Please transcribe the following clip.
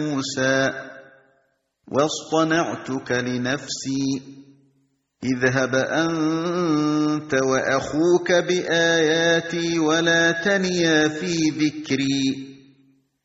موسى واصطنعتك لنفسي اذهب أنت وأخوك بآياتي ولا تنيا في ذكري